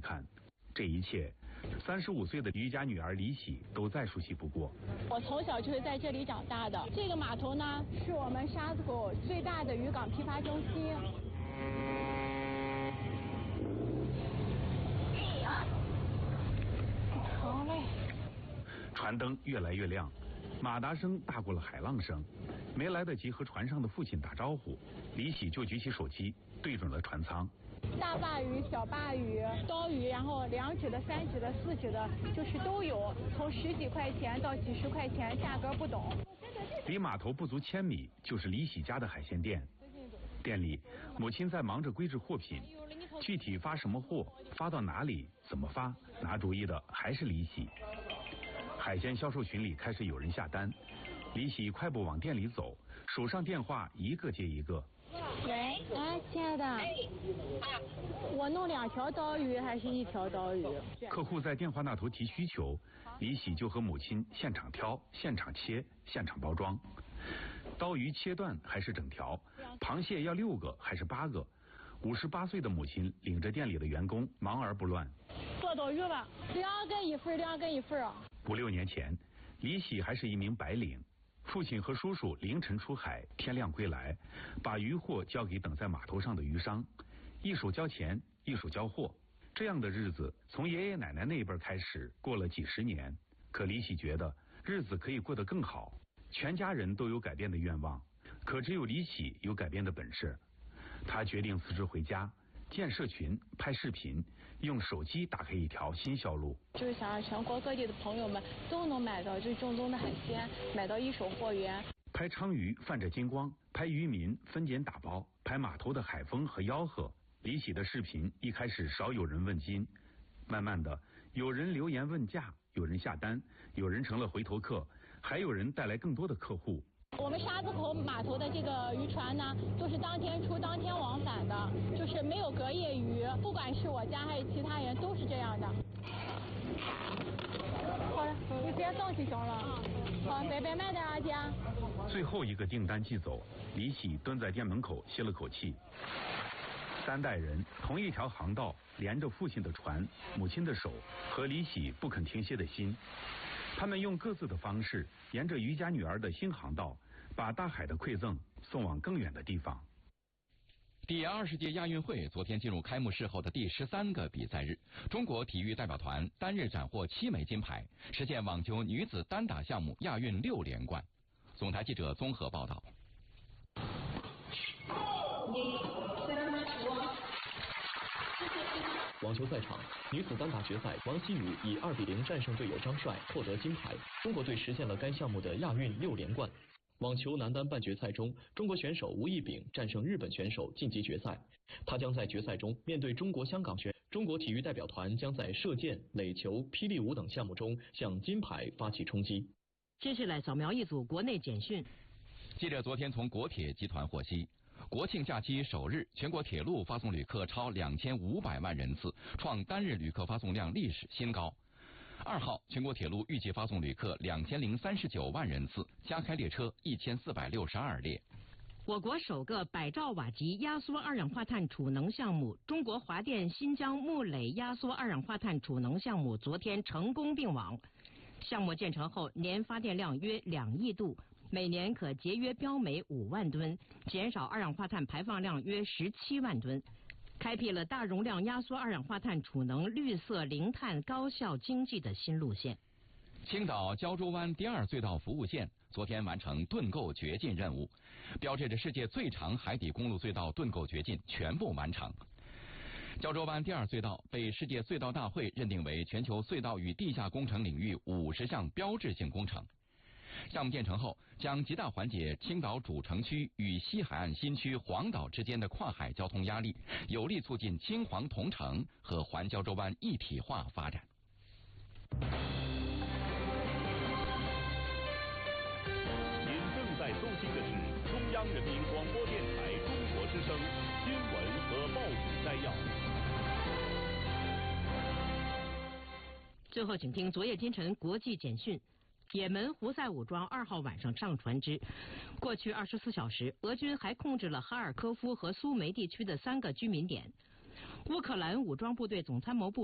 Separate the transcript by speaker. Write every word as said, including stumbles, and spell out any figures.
Speaker 1: 看。这一切，三十五岁的渔家女儿李喜都再熟悉不过。
Speaker 2: 我从小就是在这里长大的。这个码头呢，是我们沙子口最大的渔港批发中心。哎呀，好嘞！
Speaker 1: 船灯越来越亮，马达声大过了海浪声。没来得及和船上的父亲打招呼，李喜就举起手机对准了船舱。
Speaker 2: 大鲅鱼、小鲅鱼、刀鱼，然后两指的、三指的、四指的，就是都有，从十几块钱到几十块钱，价格不等。
Speaker 1: 离码头不足千米就是李喜家的海鲜店，店里母亲在忙着归置货品，具体发什么货、发到哪里、怎么发，拿主意的还是李喜。海鲜销售群里开始有人下单，李喜快步往店里走，手上电话一个接一个。
Speaker 2: 喂，哎，亲爱的，我弄两条刀鱼还是一条刀鱼？
Speaker 1: 客户在电话那头提需求，李喜就和母亲现场挑、现场切、现场包装。刀鱼切断还是整条？螃蟹要六个还是八个？五十八岁的母亲领着店里的员工忙而不乱。
Speaker 2: 做刀鱼吧，两个一份，两个一份啊。
Speaker 1: 五六年前，李喜还是一名白领。父亲和叔叔凌晨出海，天亮归来，把渔货交给等在码头上的渔商，一手交钱，一手交货。这样的日子从爷爷奶奶那一辈开始过了几十年，可李喜觉得日子可以过得更好。全家人都有改变的愿望，可只有李喜有改变的本事。他决定辞职回家，建社群，拍视频，用手机打开一条新销路。
Speaker 2: 就是想让全国各地的朋友们都能买到最正宗的海鲜，买到一手货源。
Speaker 1: 拍鲳鱼泛着金光，拍渔民分拣打包，拍码头的海风和吆喝。李喜的视频一开始少有人问津，慢慢的有人留言问价，有人下单，有人成了回头客，还有人带来更多的客户。
Speaker 2: 我们沙子口码头的这个渔船呢，都是当天出当天往返的，就是没有隔夜渔，不管是我家还是其他人都是这样的。好了，你直接上去行了。好，拜拜，慢点啊，姐。
Speaker 1: 最后一个订单寄走，李喜蹲在店门口歇了口气。三代人同一条航道，连着父亲的船、母亲的手和李喜不肯停歇的心。他们用各自的方式，沿着渔家女儿的新航道，把大海的馈赠送往更远的地方。
Speaker 3: 第二十届亚运会昨天进入开幕式后的第十三个比赛日，中国体育代表团单日斩获七枚金牌，实现网球女子单打项目亚运六连冠。总台记者综合报道。
Speaker 4: 网球赛场，女子单打决赛，王曦雨以二比零战胜队友张帅，获得金牌。中国队实现了该项目的亚运六连冠。网球男单半决赛中，中国选手吴亦丙战胜日本选手晋级决赛。他将在决赛中面对中国香港选。中国体育代表团将在射箭、垒球、霹雳舞等项目中向金牌发起冲击。
Speaker 5: 接下来扫描一组国内简讯。
Speaker 3: 记者昨天从国铁集团获悉，国庆假期首日，全国铁路发送旅客超两千五百万人次，创单日旅客发送量历史新高。二号，全国铁路预计发送旅客两千零三十九万人次，加开列车一千四百六十二列。
Speaker 5: 我国首个百兆瓦级压缩二氧化碳储能项目——中国华电新疆木垒压缩二氧化碳储能项目昨天成功并网。项目建成后，年发电量约两亿度，每年可节约标煤五万吨，减少二氧化碳排放量约十七万吨，开辟了大容量压缩二氧化碳储能绿色零碳高效经济的新路线。
Speaker 3: 青岛胶州湾第二隧道服务线昨天完成盾构掘进任务，标志着世界最长海底公路隧道盾构掘进全部完成。胶州湾第二隧道被世界隧道大会认定为全球隧道与地下工程领域五十项标志性工程。项目建成后，将极大缓解青岛主城区与西海岸新区黄岛之间的跨海交通压力，有力促进青黄同城和环胶州湾一体化发展。
Speaker 6: 您正在收听的是中央人民广播电台中国之声新闻和报纸摘要。
Speaker 5: 最后，请听昨夜今晨国际简讯。也门胡塞武装二号晚上上传之，过去二十四小时，俄军还控制了哈尔科夫和苏梅地区的三个居民点。乌克兰武装部队总参谋部